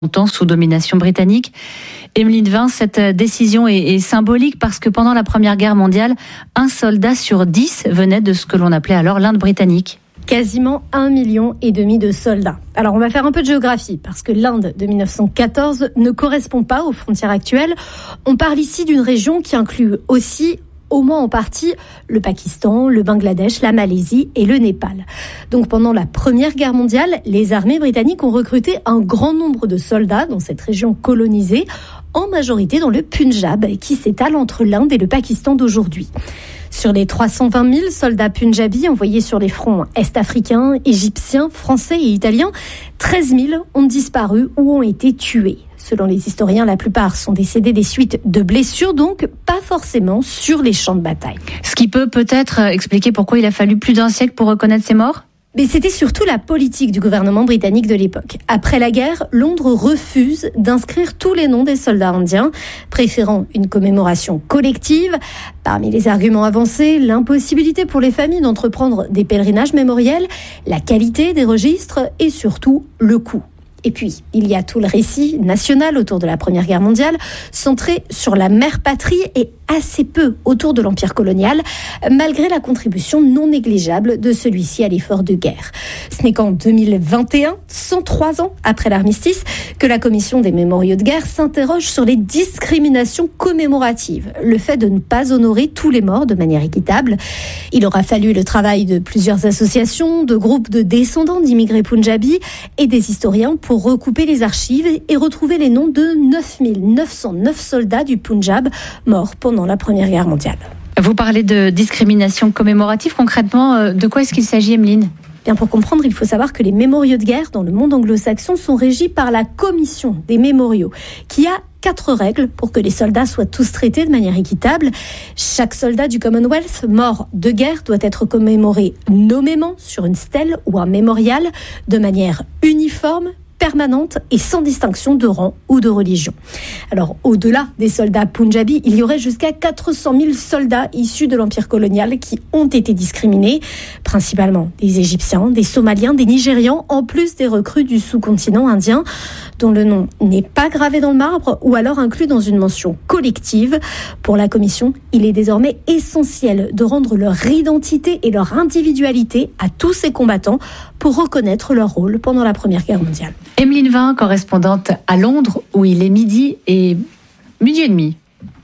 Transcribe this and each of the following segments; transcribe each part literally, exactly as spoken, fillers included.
longtemps sous domination britannique. Emeline Vin, cette décision est, est symbolique parce que pendant la Première Guerre mondiale, un soldat sur dix venait de ce que l'on appelait alors l'Inde britannique. Quasiment un million et demi de soldats. Alors on va faire un peu de géographie parce que l'Inde de dix-neuf cent quatorze ne correspond pas aux frontières actuelles. On parle ici d'une région qui inclut aussi au moins en partie le Pakistan, le Bangladesh, la Malaisie et le Népal. Donc pendant la Première Guerre mondiale, les armées britanniques ont recruté un grand nombre de soldats dans cette région colonisée, en majorité dans le Punjab, qui s'étale entre l'Inde et le Pakistan d'aujourd'hui. Sur les trois cent vingt mille soldats punjabis envoyés sur les fronts est-africains, égyptiens, français et italiens, treize mille ont disparu ou ont été tués. Selon les historiens, la plupart sont décédés des suites de blessures, donc pas forcément sur les champs de bataille. Ce qui peut peut-être expliquer pourquoi il a fallu plus d'un siècle pour reconnaître ces morts ? Mais c'était surtout la politique du gouvernement britannique de l'époque. Après la guerre, Londres refuse d'inscrire tous les noms des soldats indiens, préférant une commémoration collective. Parmi les arguments avancés, l'impossibilité pour les familles d'entreprendre des pèlerinages mémoriels, la qualité des registres et surtout le coût. Et puis, il y a tout le récit national autour de la Première Guerre mondiale, centré sur la mère patrie et assez peu autour de l'empire colonial, malgré la contribution non négligeable de celui-ci à l'effort de guerre. Ce n'est qu'en deux mille vingt et un, cent trois ans après l'armistice, que la commission des mémoriaux de guerre s'interroge sur les discriminations commémoratives, le fait de ne pas honorer tous les morts de manière équitable. Il aura fallu le travail de plusieurs associations, de groupes de descendants d'immigrés punjabis et des historiens pour recouper les archives et retrouver les noms de neuf mille neuf cent neuf soldats du Punjab morts pendant la Première Guerre mondiale. Vous parlez de discrimination commémorative. Concrètement, de quoi est-ce qu'il s'agit, Emeline ? Bien, pour comprendre, il faut savoir que les mémoriaux de guerre dans le monde anglo-saxon sont régis par la Commission des mémoriaux, qui a quatre règles pour que les soldats soient tous traités de manière équitable. Chaque soldat du Commonwealth mort de guerre doit être commémoré nommément sur une stèle ou un mémorial de manière uniforme, permanente et sans distinction de rang ou de religion. Alors, au-delà des soldats punjabis, il y aurait jusqu'à quatre cent mille soldats issus de l'empire colonial qui ont été discriminés, principalement des Égyptiens, des Somaliens, des Nigérians, en plus des recrues du sous-continent indien, dont le nom n'est pas gravé dans le marbre ou alors inclus dans une mention collective. Pour la Commission, il est désormais essentiel de rendre leur identité et leur individualité à tous ces combattants pour reconnaître leur rôle pendant la Première Guerre mondiale. Emeline Vin, correspondante à Londres, où il est midi et midi et demi.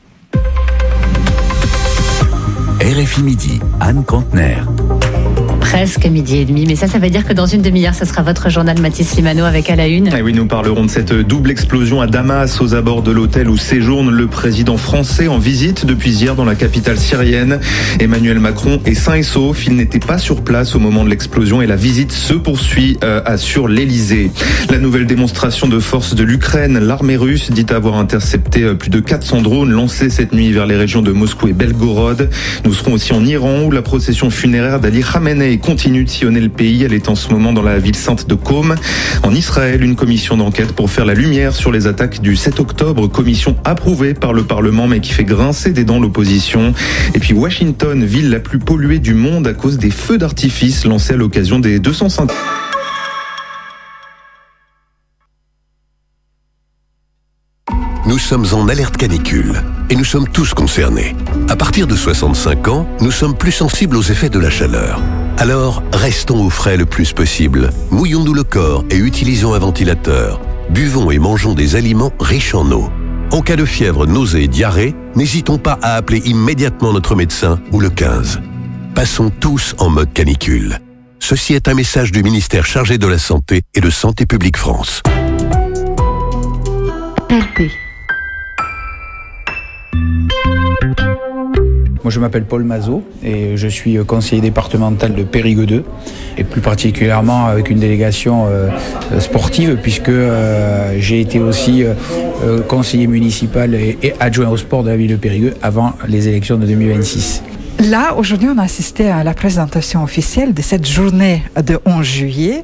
R F I Midi, Anne Contener. Presque midi et demi, mais ça, ça veut dire que dans une demi-heure, ce sera votre journal Mathis Limano avec à la une. Et oui, nous parlerons de cette double explosion à Damas, aux abords de l'hôtel où séjourne le président français en visite depuis hier dans la capitale syrienne. Emmanuel Macron est sain et sauf. Il n'était pas sur place au moment de l'explosion et la visite se poursuit, euh, assure l'Elysée. La nouvelle démonstration de force de l'Ukraine, l'armée russe dit avoir intercepté plus de quatre cents drones lancés cette nuit vers les régions de Moscou et Belgorod. Nous serons aussi en Iran où la procession funéraire d'Ali Khamenei continue de sillonner le pays. Elle est en ce moment dans la ville sainte de Qom. En Israël, une commission d'enquête pour faire la lumière sur les attaques du sept octobre. Commission approuvée par le Parlement, mais qui fait grincer des dents l'opposition. Et puis Washington, ville la plus polluée du monde à cause des feux d'artifice lancés à l'occasion des deux cent cinq... Nous sommes en alerte canicule et nous sommes tous concernés. À partir de soixante-cinq ans, nous sommes plus sensibles aux effets de la chaleur. Alors, restons au frais le plus possible. Mouillons-nous le corps et utilisons un ventilateur. Buvons et mangeons des aliments riches en eau. En cas de fièvre, nausée et diarrhée, n'hésitons pas à appeler immédiatement notre médecin ou le quinze. Passons tous en mode canicule. Ceci est un message du ministère chargé de la Santé et de Santé publique France. L P. Moi, je m'appelle Paul Mazot et je suis conseiller départemental de Périgueux deux et plus particulièrement avec une délégation euh, sportive puisque euh, j'ai été aussi euh, conseiller municipal et, et adjoint au sport de la ville de Périgueux avant les élections de deux mille vingt-six. Là, aujourd'hui, on a assisté à la présentation officielle de cette journée de onze juillet.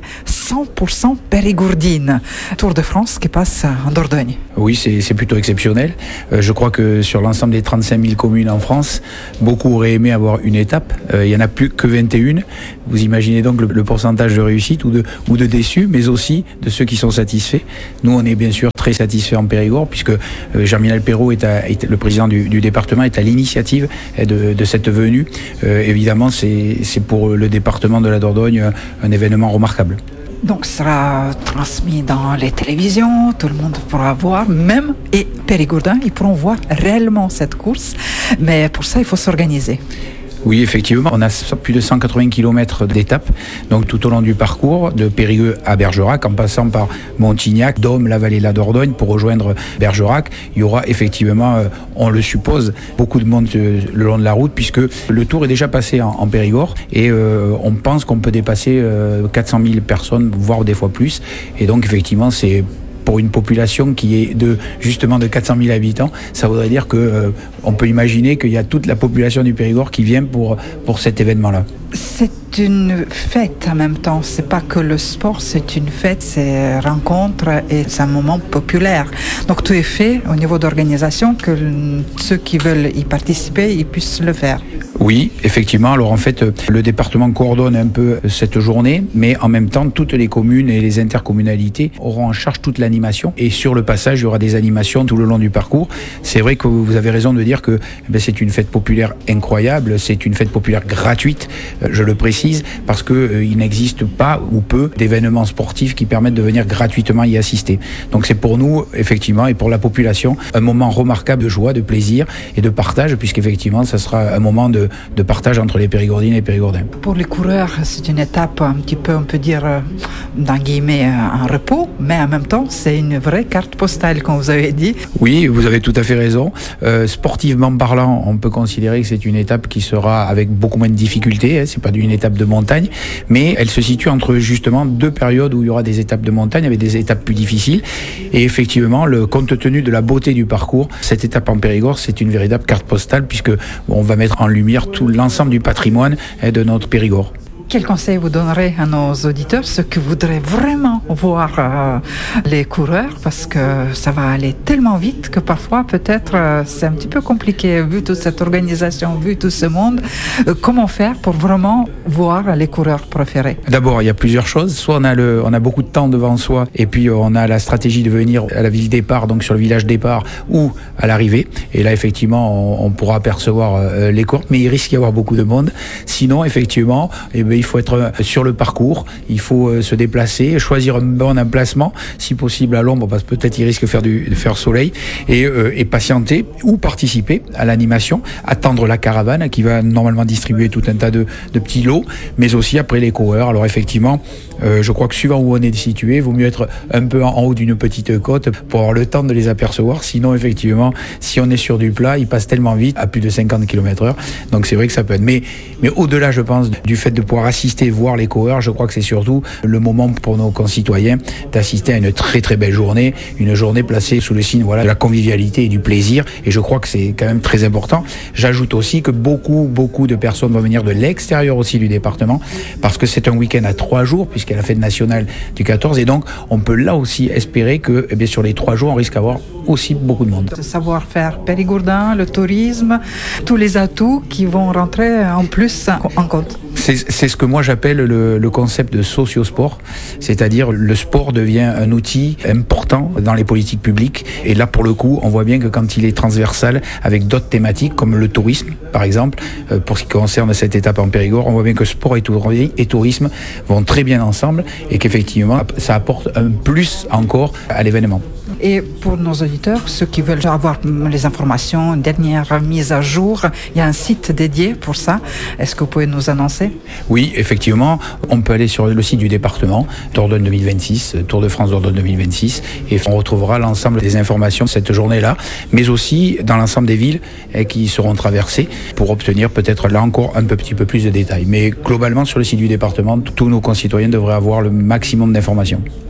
cent pour cent périgourdine. Tour de France qui passe en Dordogne. Oui, c'est, c'est plutôt exceptionnel. Euh, je crois que sur l'ensemble des trente-cinq mille communes en France, beaucoup auraient aimé avoir une étape. Euh, il n'y en a plus que vingt et une. Vous imaginez donc le, le pourcentage de réussite ou de, ou de déçus, mais aussi de ceux qui sont satisfaits. Nous, on est bien sûr très satisfaits en Périgord, puisque euh, Germinal Perrault, est, à, est le président du, du département, est à l'initiative de, de cette venue. Euh, évidemment, c'est, c'est pour le département de la Dordogne un événement remarquable. Donc, ce sera transmis dans les télévisions, tout le monde pourra voir, même et Périgourdins, ils pourront voir réellement cette course, mais pour ça, il faut s'organiser. Oui, effectivement, on a plus de cent quatre-vingts kilomètres d'étapes, donc tout au long du parcours, de Périgueux à Bergerac, en passant par Montignac, Dôme, la vallée de la Dordogne, pour rejoindre Bergerac. Il y aura effectivement, euh, on le suppose, beaucoup de monde euh, le long de la route, puisque le tour est déjà passé en, en Périgord, et euh, on pense qu'on peut dépasser euh, quatre cent mille personnes, voire des fois plus, et donc effectivement, c'est pour une population qui est de justement de quatre cent mille habitants, ça voudrait dire que euh, on peut imaginer qu'il y a toute la population du Périgord qui vient pour pour cet événement-là. C'est une fête en même temps, c'est pas que le sport, c'est une fête, c'est rencontre et c'est un moment populaire. Donc tout est fait au niveau d'organisation que ceux qui veulent y participer, ils puissent le faire. Oui, effectivement. Alors en fait, le département coordonne un peu cette journée, mais en même temps, toutes les communes et les intercommunalités auront en charge toute l'animation. Et sur le passage, il y aura des animations tout le long du parcours. C'est vrai que vous avez raison de dire que ben, c'est une fête populaire incroyable, c'est une fête populaire gratuite, je le précise, parce que euh, il n'existe pas ou peu d'événements sportifs qui permettent de venir gratuitement y assister. Donc c'est pour nous, effectivement, et pour la population, un moment remarquable de joie, de plaisir et de partage, puisqu'effectivement, ça sera un moment de de partage entre les Périgourdines et les Périgourdins. Pour les coureurs, c'est une étape un petit peu, on peut dire, dans guillemets, un repos, mais en même temps, c'est une vraie carte postale, comme vous avez dit. Oui, vous avez tout à fait raison. Euh, sportivement parlant, on peut considérer que c'est une étape qui sera avec beaucoup moins de difficultés, hein, c'est pas une étape de montagne, mais elle se situe entre justement deux périodes où il y aura des étapes de montagne avec des étapes plus difficiles. Et effectivement, le, compte tenu de la beauté du parcours, cette étape en Périgord, c'est une véritable carte postale, puisque on va mettre en lumière tout l'ensemble du patrimoine de notre Périgord. Quel conseil vous donnerez à nos auditeurs, ceux qui voudraient vraiment voir euh, les coureurs, parce que ça va aller tellement vite que parfois peut-être euh, c'est un petit peu compliqué vu toute cette organisation, vu tout ce monde. Euh, comment faire pour vraiment voir les coureurs préférés? D'abord, il y a plusieurs choses. Soit on a le, on a beaucoup de temps devant soi, et puis on a la stratégie de venir à la ville départ, donc sur le village départ ou à l'arrivée. Et là, effectivement, on, on pourra apercevoir euh, les coureurs, mais il risque d'y avoir beaucoup de monde. Sinon, effectivement, eh bien, il faut être sur le parcours, il faut se déplacer, choisir un bon emplacement, si possible à l'ombre, parce que peut-être il risque de faire, du, de faire soleil, et, euh, et patienter ou participer à l'animation, attendre la caravane qui va normalement distribuer tout un tas de, de petits lots, mais aussi après les coureurs. Alors effectivement, euh, je crois que suivant où on est situé, il vaut mieux être un peu en haut d'une petite côte pour avoir le temps de les apercevoir. Sinon, effectivement, si on est sur du plat, il passe tellement vite, à plus de cinquante kilomètres heure. Donc c'est vrai que ça peut être. Mais, mais au-delà, je pense, du fait de pouvoir assister, voir les coureurs, je crois que c'est surtout le moment pour nos concitoyens d'assister à une très très belle journée, une journée placée sous le signe voilà, de la convivialité et du plaisir. Et je crois que c'est quand même très important. J'ajoute aussi que beaucoup, beaucoup de personnes vont venir de l'extérieur aussi du département, parce que c'est un week-end à trois jours, puisqu'il y a la fête nationale du quatorze, et donc on peut là aussi espérer que eh bien, sur les trois jours, on risque d'avoir aussi beaucoup de monde. Le savoir-faire périgourdin, le tourisme, tous les atouts qui vont rentrer en plus en compte. C'est, c'est ce que moi j'appelle le, le concept de sociosport, c'est-à-dire le sport devient un outil important dans les politiques publiques, et là pour le coup on voit bien que quand il est transversal avec d'autres thématiques comme le tourisme par exemple, euh, pour ce qui concerne cette étape en Périgord, on voit bien que sport et, tour- et tourisme vont très bien ensemble et qu'effectivement ça apporte un plus encore à l'événement. Et pour nos auditeurs, ceux qui veulent avoir les informations, dernières mises à jour, il y a un site dédié pour ça. Est-ce que vous pouvez nous annoncer? Oui, effectivement, on peut aller sur le site du département, Dordogne deux mille vingt-six, Tour de France Dordogne deux mille vingt-six, et on retrouvera l'ensemble des informations de cette journée-là, mais aussi dans l'ensemble des villes qui seront traversées pour obtenir peut-être là encore un petit peu plus de détails. Mais globalement, sur le site du département, tous nos concitoyens devraient avoir le maximum d'informations.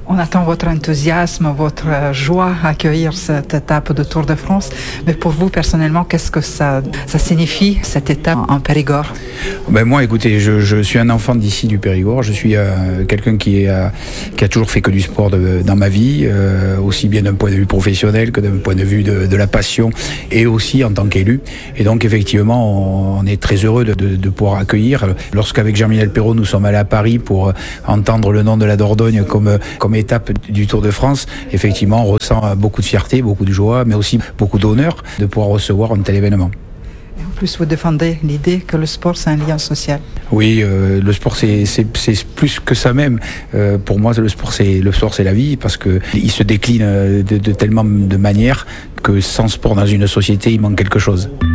On attend votre enthousiasme, votre joie à accueillir cette étape de Tour de France. Mais pour vous, personnellement, qu'est-ce que ça, ça signifie, cette étape en Périgord? Ben moi, écoutez, je, je suis un enfant d'ici du Périgord. Je suis euh, quelqu'un qui, est, euh, qui a toujours fait que du sport de, dans ma vie, euh, aussi bien d'un point de vue professionnel que d'un point de vue de, de la passion et aussi en tant qu'élu. Et donc, effectivement, on, on est très heureux de, de, de pouvoir accueillir. Lorsqu'avec Jean-Michel Perrault, nous sommes allés à Paris pour entendre le nom de la Dordogne comme, comme étape du Tour de France, effectivement, on ressent beaucoup de fierté, beaucoup de joie, mais aussi beaucoup d'honneur de pouvoir recevoir un tel événement. Et en plus, vous défendez l'idée que le sport, c'est un lien social. Oui, euh, le sport, c'est, c'est, c'est plus que ça même. Euh, pour moi, le sport, c'est, le sport, c'est la vie, parce que il se décline de, de tellement de manières que sans sport dans une société, il manque quelque chose.